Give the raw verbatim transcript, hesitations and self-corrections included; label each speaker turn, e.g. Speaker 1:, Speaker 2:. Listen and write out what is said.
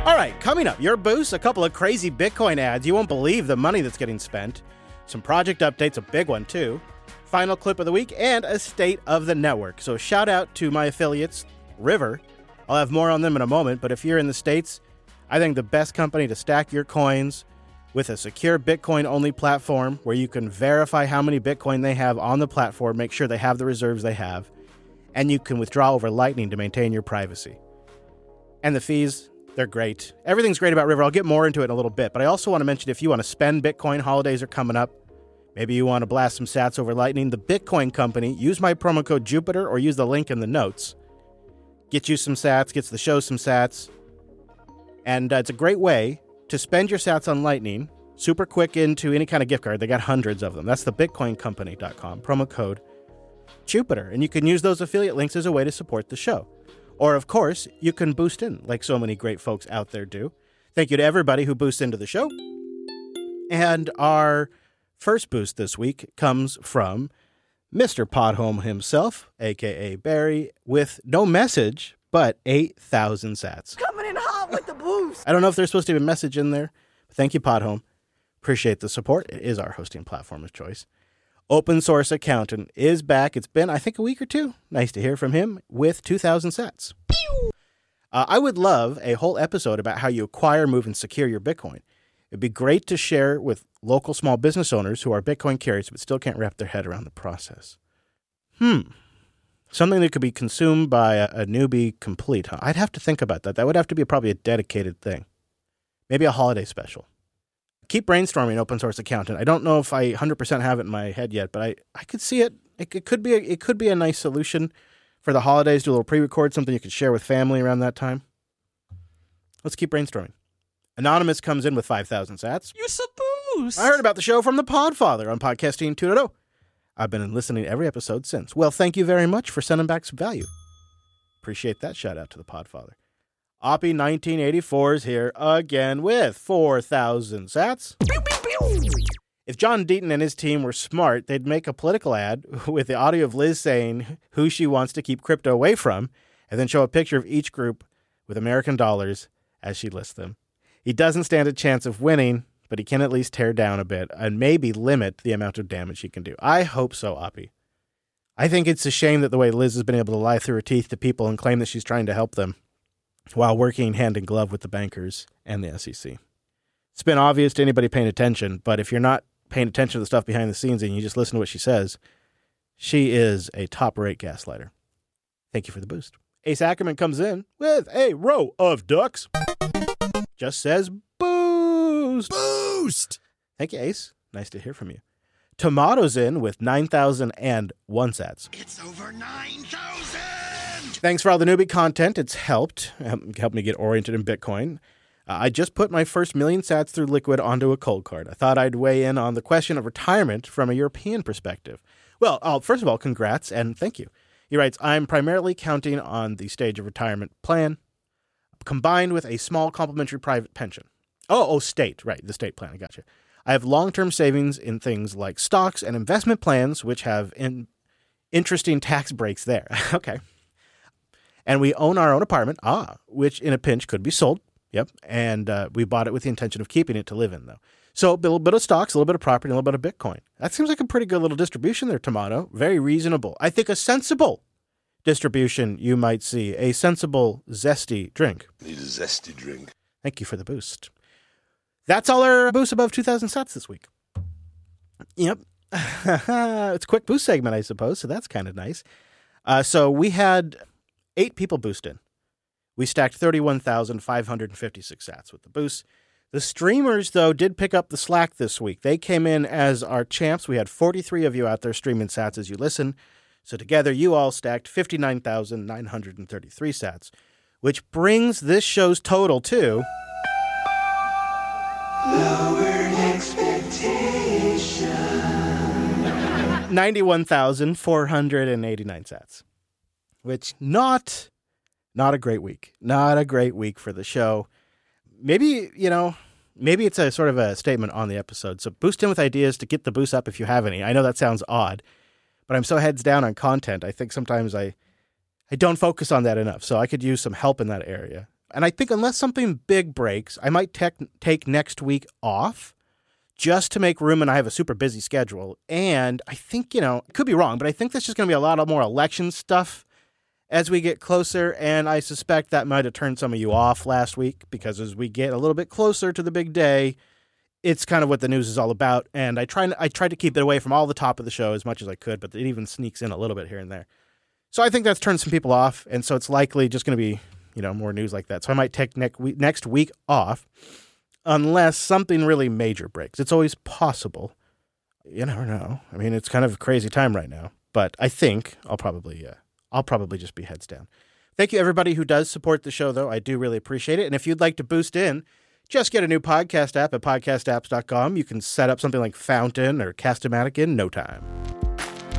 Speaker 1: All right, coming up, your boost, a couple of crazy Bitcoin ads. You won't believe the money that's getting spent. Some project updates, a big one too. Final clip of the week, and a state of the network. So shout out to my affiliates, River. I'll have more on them in a moment, but if you're in the States, I think the best company to stack your coins with a secure Bitcoin-only platform where you can verify how many Bitcoin they have on the platform, make sure they have the reserves they have, and you can withdraw over Lightning to maintain your privacy. And the fees, they're great. Everything's great about River. I'll get more into it in a little bit, but I also want to mention if you want to spend Bitcoin, holidays are coming up. Maybe you want to blast some sats over Lightning. The Bitcoin Company, use my promo code Jupiter or use the link in the notes. Get you some sats, gets the show some sats. And uh, it's a great way to spend your sats on Lightning, super quick into any kind of gift card. They got hundreds of them. That's the bitcoin company dot com, promo code Jupiter. And you can use those affiliate links as a way to support the show. Or, of course, you can boost in, like so many great folks out there do. Thank you to everybody who boosts into the show. And our first boost this week comes from Mister Podhome himself, a k a. Barry, with no message, but eight thousand sats.
Speaker 2: Coming in hot with the boost.
Speaker 1: I don't know if there's supposed to be a message in there, but thank you, Podhome. Appreciate the support. It is our hosting platform of choice. Open Source Accountant is back. It's been, I think, a week or two. Nice to hear from him with two thousand sats. Uh, I would love a whole episode about how you acquire, move, and secure your Bitcoin. It'd be great to share with local small business owners who are Bitcoin curious but still can't wrap their head around the process. Hmm. Something that could be consumed by a, a newbie complete, huh? I'd have to think about that. That would have to be probably a dedicated thing. Maybe a holiday special. Keep brainstorming, Open Source Accountant. I don't know if I one hundred percent have it in my head yet, but I, I could see it. It, it could be a, it could be a nice solution for the holidays. Do a little pre-record, something you could share with family around that time. Let's keep brainstorming. Anonymous comes in with five thousand sats.
Speaker 3: You suppose?
Speaker 1: I heard about the show from the Podfather on Podcasting two point oh. I've been listening to every episode since. Well, thank you very much for sending back some value. Appreciate that. Shout out to the Podfather. Oppie nineteen eighty-four is here again with four thousand sats. Pew, pew, pew. If John Deaton and his team were smart, they'd make a political ad with the audio of Liz saying who she wants to keep crypto away from, and then show a picture of each group with American dollars as she lists them. He doesn't stand a chance of winning, but he can at least tear down a bit and maybe limit the amount of damage he can do. I hope so, Oppie. I think it's a shame that the way Liz has been able to lie through her teeth to people and claim that she's trying to help them while working hand in glove with the bankers and the S E C. It's been obvious to anybody paying attention, but if you're not paying attention to the stuff behind the scenes and you just listen to what she says, she is a top-rate gaslighter. Thank you for the boost. Ace Ackerman comes in with a row of ducks. Just says boost.
Speaker 3: Boost.
Speaker 1: Thank you, Ace. Nice to hear from you. Tomatoes in with nine thousand one sats.
Speaker 3: It's over nine thousand.
Speaker 1: Thanks for all the newbie content. It's helped. Helped me get oriented in Bitcoin. Uh, I just put my first million sats through Liquid onto a cold card. I thought I'd weigh in on the question of retirement from a European perspective. Well, uh, first of all, congrats and thank you. He writes, I'm primarily counting on the stage of retirement plan combined with a small complementary private pension. Oh, oh, state, right, the state plan, I got you. I have long-term savings in things like stocks and investment plans, which have in interesting tax breaks there. Okay. And we own our own apartment, ah, which in a pinch could be sold. Yep. And uh, we bought it with the intention of keeping it to live in, though. So a little bit of stocks, a little bit of property, a little bit of Bitcoin. That seems like a pretty good little distribution there, Tomato. Very reasonable. I think a sensible distribution, you might see. A sensible, zesty drink.
Speaker 4: Need a zesty drink.
Speaker 1: Thank you for the boost. That's all our boosts above two thousand sats this week. Yep. It's a quick boost segment, I suppose, so that's kind of nice. Uh, so we had eight people boost in. We stacked thirty-one thousand five hundred fifty-six sats with the boost. The streamers, though, did pick up the slack this week. They came in as our champs. We had forty-three of you out there streaming sats as you listen. So together, you all stacked fifty-nine thousand nine hundred thirty-three sats, which brings this show's total to...
Speaker 5: Lowered expectation.
Speaker 1: ninety-one thousand four hundred eighty-nine sats, which not, not a great week. Not a great week for the show. Maybe, you know, maybe it's a sort of a statement on the episode. So boost in with ideas to get the boost up if you have any. I know that sounds odd, but I'm so heads down on content. I think sometimes I, I don't focus on that enough. So I could use some help in that area. And I think unless something big breaks, I might tech take next week off just to make room, and I have a super busy schedule. And I think, you know, could be wrong, but I think there's just going to be a lot of more election stuff as we get closer, and I suspect that might have turned some of you off last week, because as we get a little bit closer to the big day, it's kind of what the news is all about, and I try I tried to keep it away from all the top of the show as much as I could, but it even sneaks in a little bit here and there. So I think that's turned some people off, and so it's likely just going to be, you know, more news like that. So I might take next week, next week off, unless something really major breaks. It's always possible. You never know. I mean, it's kind of a crazy time right now, but I think I'll probably, uh, I'll probably just be heads down. Thank you, everybody who does support the show, though. I do really appreciate it. And if you'd like to boost in, just get a new podcast app at podcast apps dot com. You can set up something like Fountain or Cast-O-Matic in no time.